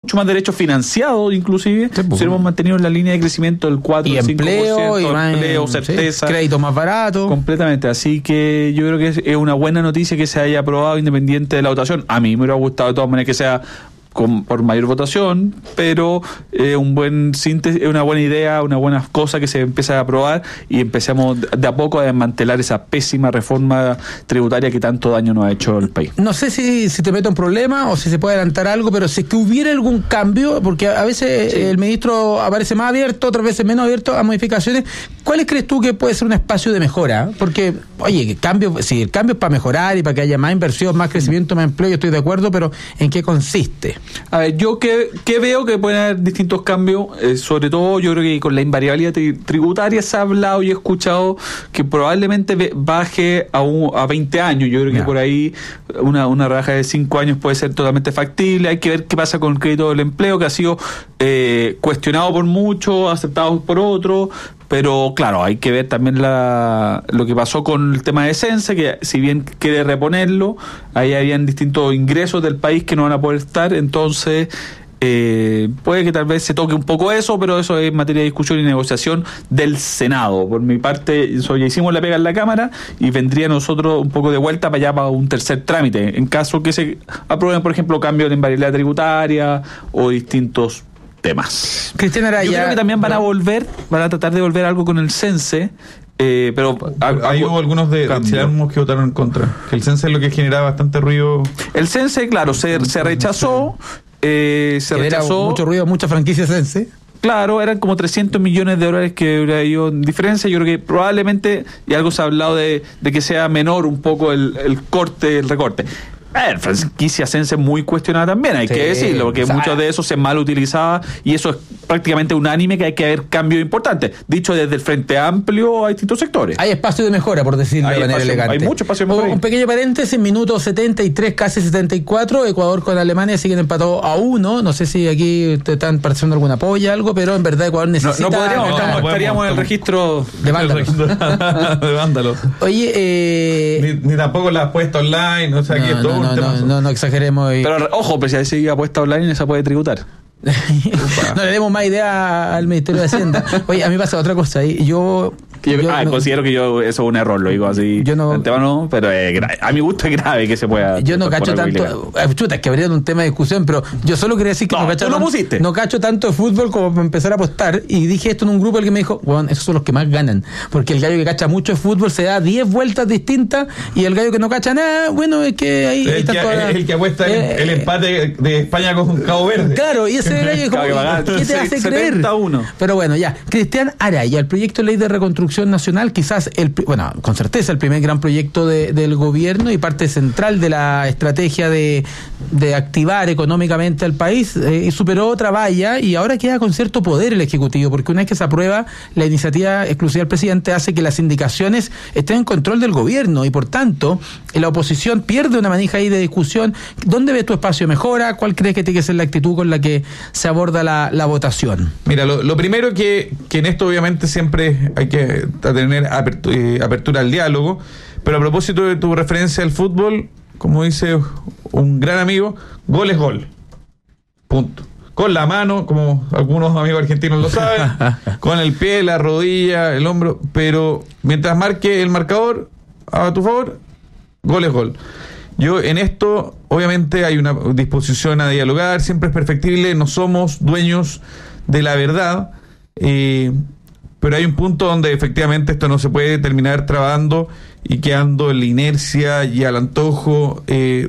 mucho más derechos financiados, inclusive, si hemos mantenido la línea de crecimiento del 4 y al 5%, empleo, certeza. Crédito más barato. Completamente, así que yo creo que es una buena noticia que se haya aprobado independiente de la votación. A mí me hubiera gustado de todas maneras que sea por mayor votación, pero un buen síntesis, una buena idea, una buena cosa que se empieza a aprobar y empecemos de a poco a desmantelar esa pésima reforma tributaria que tanto daño nos ha hecho el país. No sé si te meto en problema o si se puede adelantar algo, pero si es que hubiera algún cambio, porque a veces el ministro aparece más abierto, otras veces menos abierto a modificaciones, ¿cuáles crees tú que puede ser un espacio de mejora? Porque, oye, el cambio es para mejorar y para que haya más inversión, más crecimiento, más empleo, yo estoy de acuerdo, pero ¿en qué consiste? A ver, yo que veo que pueden haber distintos cambios, sobre todo yo creo que con la invariabilidad tributaria se ha hablado y he escuchado que probablemente baje a 20 años. Yo creo que por ahí una rebaja de 5 años puede ser totalmente factible. Hay que ver qué pasa con el crédito del empleo, que ha sido cuestionado por muchos, aceptado por otros. Pero claro, hay que ver también lo que pasó con el tema de Sense, que si bien quiere reponerlo, ahí habían distintos ingresos del país que no van a poder estar, entonces puede que tal vez se toque un poco eso, pero eso es materia de discusión y negociación del Senado. Por mi parte, ya hicimos la pega en la Cámara y vendría nosotros un poco de vuelta para allá para un tercer trámite, en caso que se aprueben, por ejemplo, cambios en invariabilidad tributaria o distintos temas. Cristian Araya, yo creo que también van a tratar de volver algo con el Sense, pero hay hubo algunos de chilenos que votaron en contra, que el Sense es lo que generaba bastante ruido. El Sense, claro, se rechazó, mucho ruido, mucha franquicia Sense. Claro, eran como 300 millones de dólares que hubiera ido en diferencia. Yo creo que probablemente, y algo se ha hablado de que sea menor un poco el recorte. Franquicia Sense muy cuestionada también, hay que decirlo, porque muchos de esos se mal utilizaba y eso es prácticamente unánime que hay que haber cambios importantes, dicho desde el Frente Amplio a distintos sectores. Hay espacio de mejora, por decirlo de manera elegante. Hay mucho espacio de mejora. Un pequeño paréntesis, minuto 73, casi 74, Ecuador con Alemania siguen empatados a 1, no sé si aquí te están pareciendo alguna polla, algo, pero en verdad Ecuador necesita... No podríamos, estaríamos en el registro de vándalos. De vándalos. Oye, ni tampoco la apuesta online, o sea, que es todo. No exageremos. Pero ojo, pues si hay apuesta online, esa puede tributar. No le demos más idea al Ministerio de Hacienda. Oye, a mí pasa otra cosa. Yo considero que eso es un error, lo digo así de antemano, pero a mi gusto es grave que se pueda. Yo no cacho tanto. Chuta, es que habría un tema de discusión, pero yo solo quería decir que no cacho tanto de fútbol como para empezar a apostar. Y dije esto en un grupo el que me dijo, bueno, esos son los que más ganan. Porque el gallo que cacha mucho de fútbol se da 10 vueltas distintas y el gallo que no cacha nada, bueno, es que ahí está el que apuesta el empate de España con Cabo Verde. Claro, y ese gallo es como, ¿qué te hace creer? 71. Pero bueno, ya. Cristian Araya, el proyecto de ley de reconstrucción nacional, quizás con certeza el primer gran proyecto del gobierno y parte central de la estrategia de activar económicamente al país, superó otra valla y ahora queda con cierto poder el Ejecutivo, porque una vez que se aprueba, la iniciativa exclusiva del presidente hace que las indicaciones estén en control del gobierno y por tanto la oposición pierde una manija ahí de discusión. ¿Dónde ves tu espacio de mejora? ¿Cuál crees que tiene que ser la actitud con la que se aborda la votación? Mira, lo primero que en esto obviamente siempre hay que tener apertura al diálogo, pero a propósito de tu referencia al fútbol, como dice un gran amigo, gol es gol, punto. Con la mano, como algunos amigos argentinos lo saben, con el pie, la rodilla, el hombro, pero mientras marque el marcador a tu favor, gol es gol. Yo en esto, obviamente hay una disposición a dialogar, siempre es perfectible, no somos dueños de la verdad, pero hay un punto donde efectivamente esto no se puede terminar trabando y quedando en la inercia y al antojo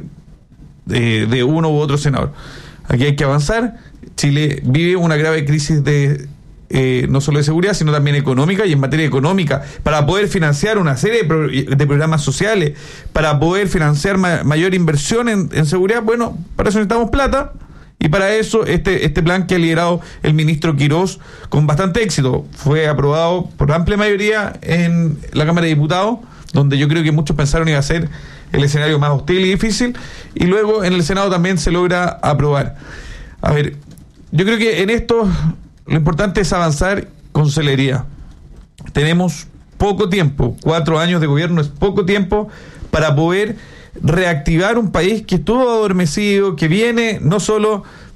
de uno u otro senador. Aquí hay que avanzar. Chile vive una grave crisis no solo de seguridad, sino también económica, y en materia económica, para poder financiar una serie de programas sociales, para poder financiar mayor inversión en seguridad, bueno, para eso necesitamos plata. Y para eso este plan que ha liderado el ministro Quirós con bastante éxito fue aprobado por amplia mayoría en la Cámara de Diputados, donde yo creo que muchos pensaron iba a ser el escenario más hostil y difícil, y luego en el Senado también se logra aprobar. A ver, yo creo que en esto lo importante es avanzar con celeridad. Tenemos poco tiempo, 4 años de gobierno es poco tiempo para poder reactivar un país que estuvo adormecido, que viene no solo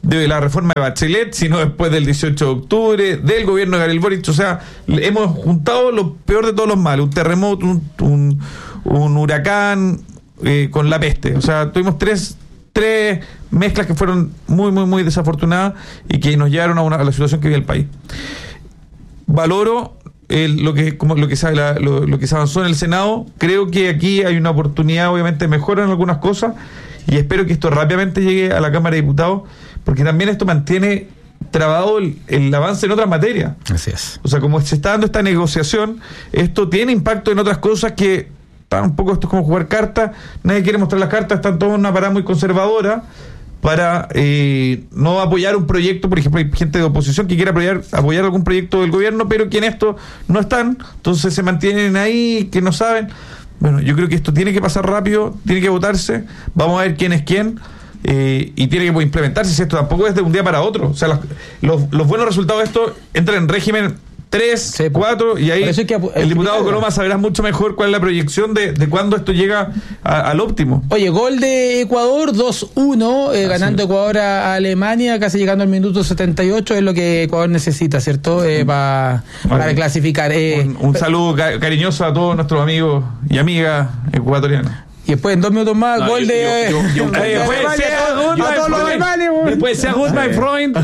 de la reforma de Bachelet, sino después del 18 de octubre, del gobierno de Gabriel Boric. O sea, hemos juntado lo peor de todos los males, un terremoto, un huracán con la peste. O sea, tuvimos tres mezclas que fueron muy, muy, muy desafortunadas y que nos llevaron a la situación que vive el país. Valoro lo que se avanzó en el Senado. Creo que aquí hay una oportunidad, obviamente, de mejora en algunas cosas, y espero que esto rápidamente llegue a la Cámara de Diputados, porque también esto mantiene trabado el avance en otras materias. Así es. O sea, como se está dando esta negociación, esto tiene impacto en otras cosas que un poco esto es como jugar cartas. Nadie quiere mostrar las cartas, están todos en una parada muy conservadora para no apoyar un proyecto. Por ejemplo, hay gente de oposición que quiere apoyar algún proyecto del gobierno, pero que en esto no están, entonces se mantienen ahí, que no saben. Bueno, yo creo que esto tiene que pasar rápido, tiene que votarse, vamos a ver quién es quién, y tiene que implementarse. Si esto tampoco es de un día para otro. O sea, los buenos resultados de esto entran en régimen 3, 4, y ahí el diputado Coloma sabrá mucho mejor cuál es la proyección de cuándo esto llega al óptimo. Oye, gol de Ecuador, 2-1, ganando Ecuador a Alemania, casi llegando al minuto 78, es lo que Ecuador necesita, ¿cierto? Para clasificar. Un saludo cariñoso a todos nuestros amigos y amigas ecuatorianos. Y después en 2 minutos más, gol de... Después sea good my friend.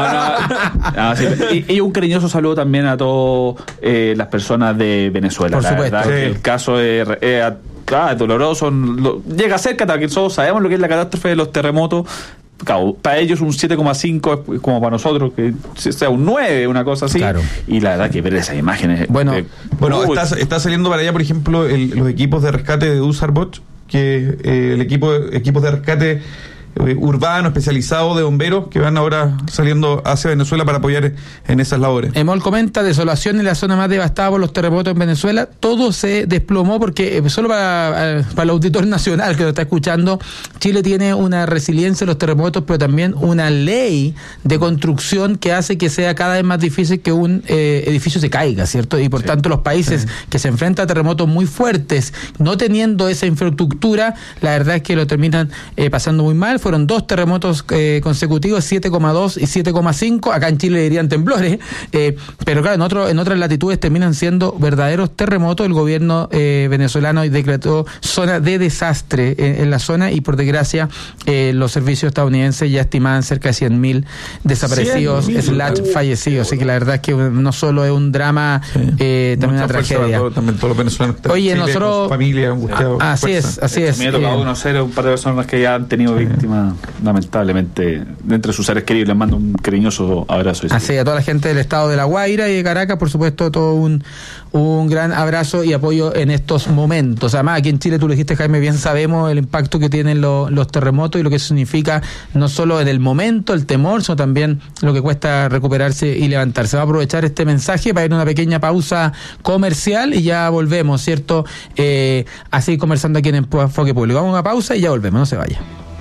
Y un cariñoso saludo también a todas las personas de Venezuela. Por supuesto. Sí. El caso es doloroso. Llega cerca, que todos sabemos lo que es la catástrofe de los terremotos. Claro, para ellos un 7,5 es como para nosotros que sea un 9, una cosa así. Claro. Y la verdad que ver esas imágenes... Bueno, está saliendo para allá, por ejemplo, los equipos de rescate de Usarbot, que el equipos de rescate urbano, especializado de bomberos, que van ahora saliendo hacia Venezuela para apoyar en esas labores. Emol comenta: desolación en la zona más devastada por los terremotos en Venezuela. Todo se desplomó porque, solo para el auditor nacional que lo está escuchando, Chile tiene una resiliencia en los terremotos, pero también una ley de construcción que hace que sea cada vez más difícil que un edificio se caiga, ¿cierto? Y por tanto los países que se enfrentan a terremotos muy fuertes, no teniendo esa infraestructura, la verdad es que lo terminan pasando muy mal. Fueron 2 terremotos consecutivos, 7,2 y 7,5. Acá en Chile dirían temblores, pero claro, en otras latitudes terminan siendo verdaderos terremotos. El gobierno venezolano decretó zona de desastre en la zona, y por desgracia los servicios estadounidenses ya estimaban cerca de 100.000 desaparecidos, fallecidos. Así que la verdad es que no solo es un drama, también una tragedia. También todos los venezolanos que Oye, Chile, nosotros... familia angustiados. Así es. Me ha tocado conocer a un par de personas que ya han tenido víctimas, lamentablemente, de entre sus seres queridos. Les mando un cariñoso abrazo. Así, a toda la gente del estado de La Guaira y de Caracas, por supuesto, todo un gran abrazo y apoyo en estos momentos. Además, aquí en Chile, tú lo dijiste, Jaime, bien sabemos el impacto que tienen los terremotos y lo que significa no solo en el momento, el temor, sino también lo que cuesta recuperarse y levantarse. Va a aprovechar este mensaje para ir a una pequeña pausa comercial y ya volvemos, ¿cierto? A seguir conversando aquí en Enfoque Público. Vamos a una pausa y ya volvemos, no se vaya.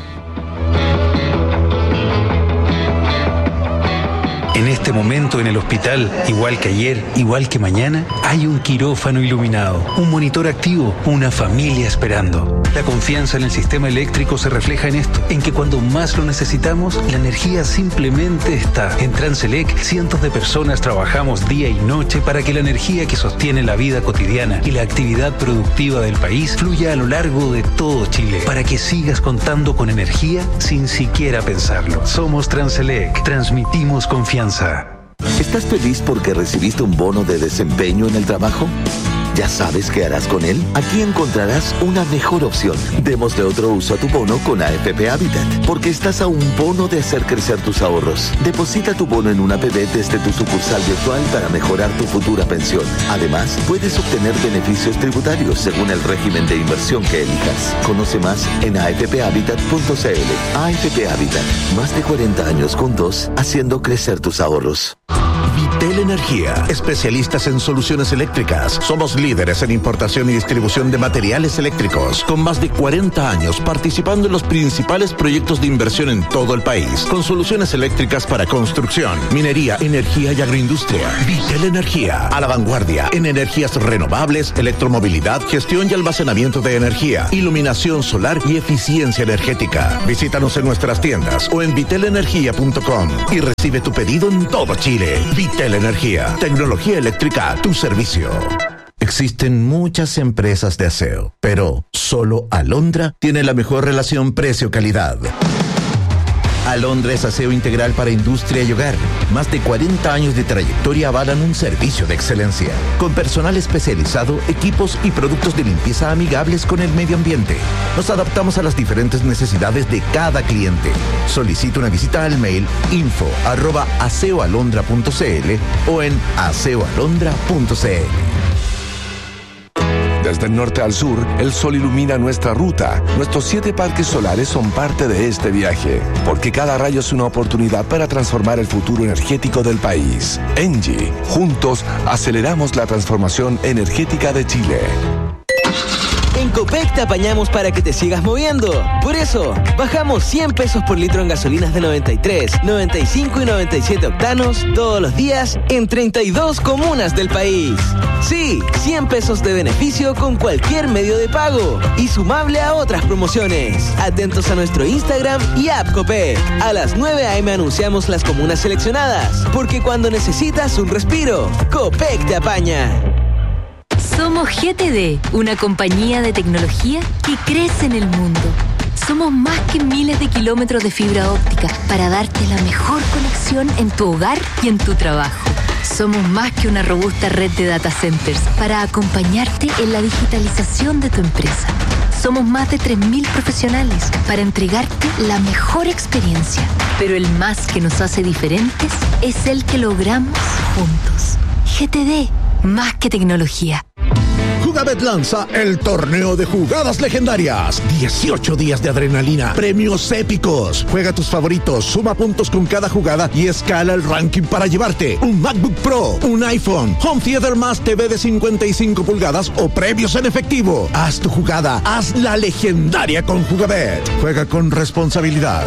En este momento en el hospital, igual que ayer, igual que mañana, hay un quirófano iluminado, un monitor activo, una familia esperando. La confianza en el sistema eléctrico se refleja en esto, en que cuando más lo necesitamos, la energía simplemente está. En Transelec, cientos de personas trabajamos día y noche para que la energía que sostiene la vida cotidiana y la actividad productiva del país fluya a lo largo de todo Chile, para que sigas contando con energía sin siquiera pensarlo. Somos Transelec, transmitimos confianza. ¿Estás feliz porque recibiste un bono de desempeño en el trabajo? ¿Ya sabes qué harás con él? Aquí encontrarás una mejor opción. Démosle otro uso a tu bono con AFP Habitat, porque estás a un bono de hacer crecer tus ahorros. Deposita tu bono en una APB desde tu sucursal virtual para mejorar tu futura pensión. Además, puedes obtener beneficios tributarios según el régimen de inversión que elijas. Conoce más en afphabitat.cl. AFP Habitat, más de 40 años juntos, haciendo crecer tus ahorros. Vitel Energía, especialistas en soluciones eléctricas. Somos líderes en importación y distribución de materiales eléctricos, con más de 40 años participando en los principales proyectos de inversión en todo el país, con soluciones eléctricas para construcción, minería, energía y agroindustria. Vitel Energía, a la vanguardia en energías renovables, electromovilidad, gestión y almacenamiento de energía, iluminación solar y eficiencia energética. Visítanos en nuestras tiendas o en vitelenergia.com y recibe tu pedido en todo Chile. Vitel Energía, tecnología eléctrica a tu servicio. Existen muchas empresas de aseo, pero solo Alondra tiene la mejor relación precio-calidad. Alondra es aseo integral para industria y hogar. Más de 40 años de trayectoria avalan un servicio de excelencia, con personal especializado, equipos y productos de limpieza amigables con el medio ambiente. Nos adaptamos a las diferentes necesidades de cada cliente. Solicita una visita al mail info@aseoalondra.cl o en aseoalondra.cl. Desde el norte al sur, el sol ilumina nuestra ruta. Nuestros 7 parques solares son parte de este viaje, porque cada rayo es una oportunidad para transformar el futuro energético del país. ENGIE, juntos aceleramos la transformación energética de Chile. En Copec te apañamos para que te sigas moviendo. Por eso, bajamos 100 pesos por litro en gasolinas de 93, 95 y 97 octanos todos los días en 32 comunas del país. Sí, 100 pesos de beneficio con cualquier medio de pago y sumable a otras promociones. Atentos a nuestro Instagram y app Copec. A las 9 a.m. anunciamos las comunas seleccionadas, porque cuando necesitas un respiro, Copec te apaña. Somos GTD, una compañía de tecnología que crece en el mundo. Somos más que miles de kilómetros de fibra óptica para darte la mejor conexión en tu hogar y en tu trabajo. Somos más que una robusta red de data centers para acompañarte en la digitalización de tu empresa. Somos más de 3.000 profesionales para entregarte la mejor experiencia. Pero el más que nos hace diferentes es el que logramos juntos. GTD, más que tecnología. Jugabet lanza el torneo de jugadas legendarias. 18 días de adrenalina, premios épicos. Juega tus favoritos, suma puntos con cada jugada y escala el ranking para llevarte un MacBook Pro, un iPhone, Home Theater más TV de 55 pulgadas o premios en efectivo. Haz tu jugada, haz la legendaria con Jugabet. Juega con responsabilidad.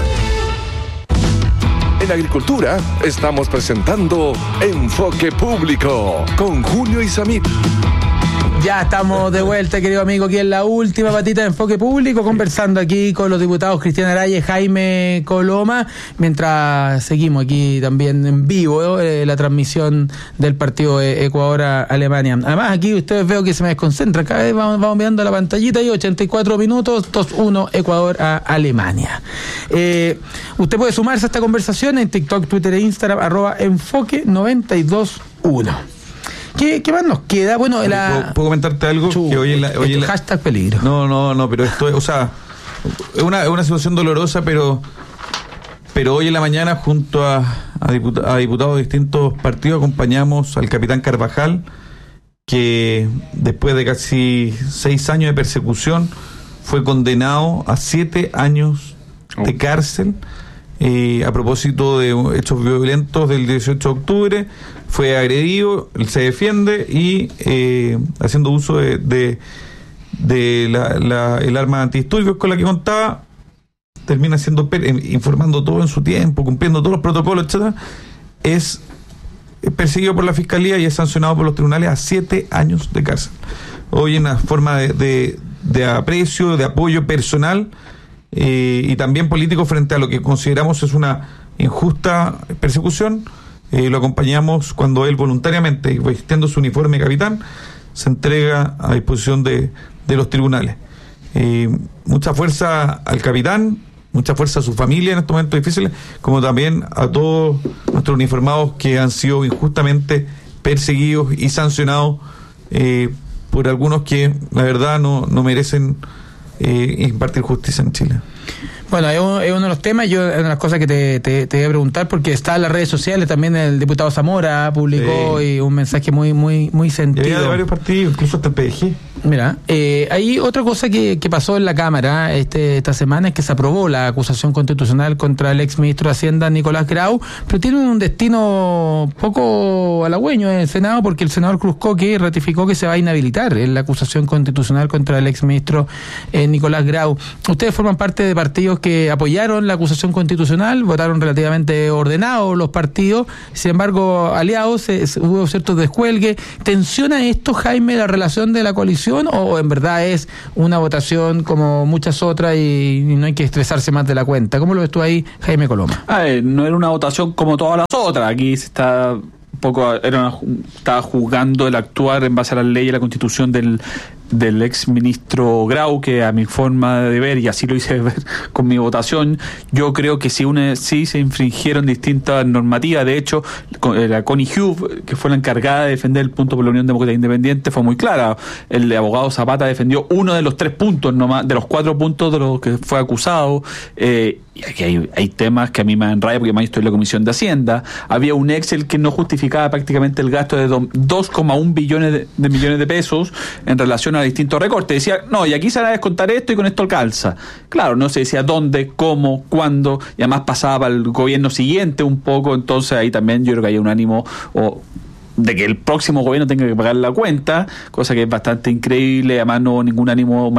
En Agricultura estamos presentando Enfoque Público con Julio Isamit. Ya estamos de vuelta, querido amigo, aquí en la última patita de Enfoque Público, conversando aquí con los diputados Cristian Araya y Jaime Coloma, mientras seguimos aquí también en vivo la transmisión del partido Ecuador-Alemania. Además, aquí ustedes veo que se me desconcentra, cada vez vamos mirando la pantallita y 84 minutos, 2-1 Ecuador-Alemania. Usted puede sumarse a esta conversación en TikTok, Twitter e Instagram, @enfoque921. ¿Qué más nos queda? Bueno, ¿Puedo comentarte algo? Que hoy hashtag peligro. No, pero esto es, o sea, es una situación dolorosa, pero hoy en la mañana, junto a diputados de distintos partidos, acompañamos al capitán Carvajal, que después de casi 6 años de persecución, fue condenado a 7 años de cárcel. A propósito de hechos violentos del 18 de octubre, fue agredido, él se defiende y haciendo uso de el arma antidisturbios con la que contaba, termina siendo informando todo en su tiempo, cumpliendo todos los protocolos, etcétera, es perseguido por la fiscalía y es sancionado por los tribunales a 7 años de cárcel. Hoy en una forma de aprecio, de apoyo personal y también político frente a lo que consideramos es una injusta persecución, lo acompañamos cuando él voluntariamente, vistiendo su uniforme de capitán, se entrega a disposición de los tribunales. Mucha fuerza al capitán, mucha fuerza a su familia en estos momentos difíciles, como también a todos nuestros uniformados que han sido injustamente perseguidos y sancionados por algunos que la verdad no merecen impartir justicia en Chile. Bueno, es uno de los temas, una de las cosas que te voy a preguntar, porque está en las redes sociales, también el diputado Zamora publicó un mensaje muy sentido. Y había de varios partidos, incluso hasta el PDG. Mira, hay otra cosa que pasó en la Cámara esta semana, es que se aprobó la acusación constitucional contra el ex ministro de Hacienda, Nicolás Grau, pero tiene un destino poco halagüeño en el Senado, porque el senador Cruzcoque ratificó que se va a inhabilitar en la acusación constitucional contra el ex ministro Nicolás Grau. Ustedes forman parte de partidos que apoyaron la acusación constitucional, votaron relativamente ordenados los partidos, sin embargo, aliados, hubo ciertos descuelgues. ¿Tensiona esto, Jaime, la relación de la coalición, o en verdad es una votación como muchas otras y no hay que estresarse más de la cuenta? ¿Cómo lo ves tú ahí, Jaime Coloma? No era una votación como todas las otras. Aquí se está estaba juzgando el actuar en base a la ley y la constitución del ex ministro Grau, que a mi forma de ver, y así lo hice ver con mi votación, yo creo que sí se infringieron distintas normativas. De hecho, la Connie Hughes, que fue la encargada de defender el punto por la Unión Demócrata Independiente, fue muy clara. El abogado Zapata defendió uno de los 3 puntos nomás, de los 4 puntos de los que fue acusado. Y aquí hay temas que a mí me dan rabia, porque yo estoy en la Comisión de Hacienda. Había un Excel que no justificaba prácticamente el gasto de 2,1 billones de millones de pesos en relación a distintos recortes. Decía, no, y aquí se va a descontar esto y con esto alcanza. Claro, no se decía dónde, cómo, cuándo, y además pasaba al gobierno siguiente un poco. Entonces ahí también yo creo que hay un ánimo de que el próximo gobierno tenga que pagar la cuenta, cosa que es bastante increíble. Además no hubo ningún ánimo